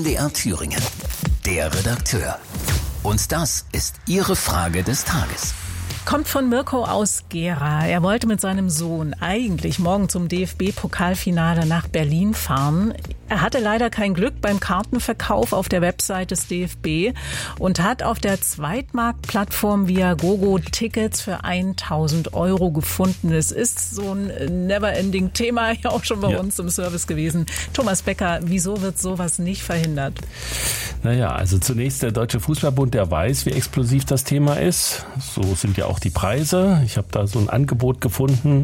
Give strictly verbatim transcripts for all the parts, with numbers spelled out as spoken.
M D R Thüringen. Der Redakteur. Und das ist Ihre Frage des Tages. Kommt von Mirko aus Gera. Er wollte mit seinem Sohn eigentlich morgen zum D F B-Pokalfinale nach Berlin fahren. Er hatte leider kein Glück beim Kartenverkauf auf der Website des D F B und hat auf der Zweitmarktplattform Viagogo Tickets für tausend Euro gefunden. Es ist so ein Never-Ending-Thema, ja auch schon bei ja. uns im Service gewesen. Thomas Becker, wieso wird sowas nicht verhindert? Naja, also zunächst der Deutsche Fußballbund, der weiß, wie explosiv das Thema ist. So sind ja auch die Preise. Ich habe da so ein Angebot gefunden,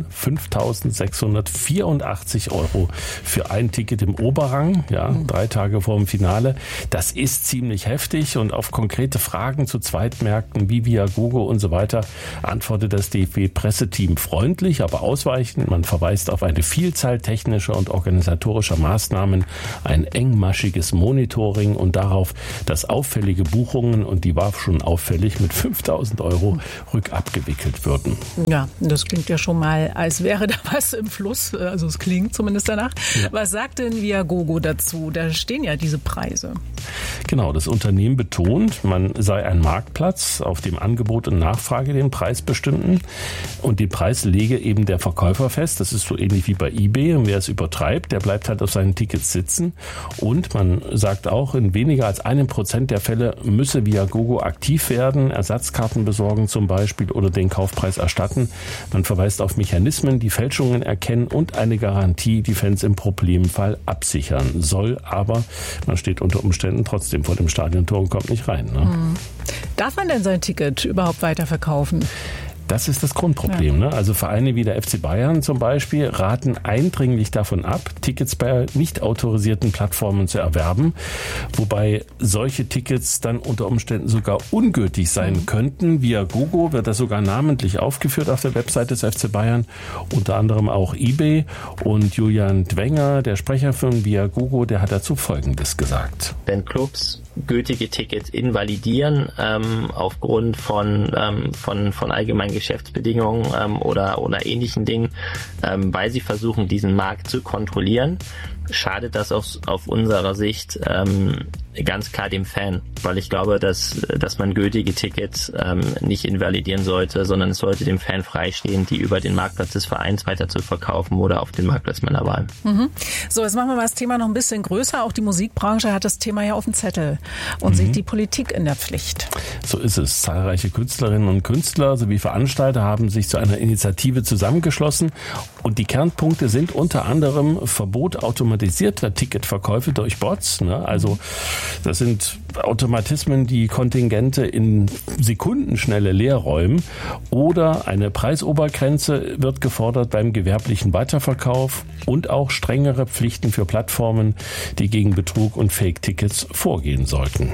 fünftausendsechshundertvierundachtzig Euro für ein Ticket im Oberrang. Ja, drei Tage vor dem Finale. Das ist ziemlich heftig und auf konkrete Fragen zu Zweitmärkten wie Viagogo und so weiter antwortet das D F B-Presseteam freundlich, aber ausweichend. Man verweist auf eine Vielzahl technischer und organisatorischer Maßnahmen, ein engmaschiges Monitoring und darauf, dass auffällige Buchungen, und die war schon auffällig, mit fünftausend Euro rückabgewickelt würden. Ja, das klingt ja schon mal, als wäre da was im Fluss. Also es klingt zumindest danach. Ja. Was sagt denn Viagogo dazu? Da stehen ja diese Preise. Genau, das Unternehmen betont, man sei ein Marktplatz, auf dem Angebot und Nachfrage den Preis bestimmten und den Preis lege eben der Verkäufer fest. Das ist so ähnlich wie bei eBay und wer es übertreibt, der bleibt halt auf seinen Tickets sitzen und man sagt auch, in weniger als einem Prozent der Fälle müsse Viagogo aktiv werden, Ersatzkarten besorgen zum Beispiel oder den Kaufpreis erstatten. Man verweist auf Mechanismen, die Fälschungen erkennen und eine Garantie, die Fans im Problemfall absichern soll, aber man steht unter Umständen trotzdem vor dem Stadiontor und kommt nicht rein. Ne? Mhm. Darf man denn sein Ticket überhaupt weiterverkaufen? Das ist das Grundproblem. Ja. Ne? Also Vereine wie der F C Bayern zum Beispiel raten eindringlich davon ab, Tickets bei nicht autorisierten Plattformen zu erwerben, wobei solche Tickets dann unter Umständen sogar ungültig sein mhm. könnten. Viagogo wird das sogar namentlich aufgeführt auf der Website des F C Bayern, unter anderem auch eBay. Und Julian Dwenger, der Sprecher von Viagogo, der hat dazu Folgendes gesagt. Wenn Clubs gültige Tickets invalidieren ähm, aufgrund von ähm, von von allgemeinen Geschäftsbedingungen ähm, oder oder ähnlichen Dingen, ähm, weil sie versuchen, diesen Markt zu kontrollieren, schadet das aus, auf unserer Sicht ähm, ganz klar dem Fan, weil ich glaube, dass dass man gültige Tickets ähm, nicht invalidieren sollte, sondern es sollte dem Fan freistehen, die über den Marktplatz des Vereins weiter zu verkaufen oder auf den Marktplatz meiner Wahl. Mhm. So, jetzt machen wir mal das Thema noch ein bisschen größer. Auch die Musikbranche hat das Thema ja auf dem Zettel und mhm. sieht die Politik in der Pflicht. So ist es. Zahlreiche Künstlerinnen und Künstler sowie Veranstalter haben sich zu einer Initiative zusammengeschlossen und die Kernpunkte sind unter anderem Verbot automatisierter Ticketverkäufe durch Bots. Ne? Also das sind Automatismen, die Kontingente in Sekundenschnelle leer räumen. Oder eine Preisobergrenze wird gefordert beim gewerblichen Weiterverkauf und auch strengere Pflichten für Plattformen, die gegen Betrug und Fake-Tickets vorgehen sollten.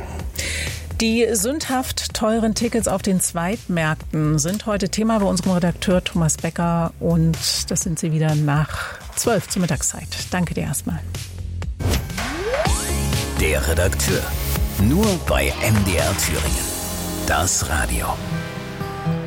Die sündhaft teuren Tickets auf den Zweitmärkten sind heute Thema bei unserem Redakteur Thomas Becker und das sind sie wieder nach zwölf zur Mittagszeit. Danke dir erstmal. Der Redakteur. Nur bei M D R Thüringen. Das Radio.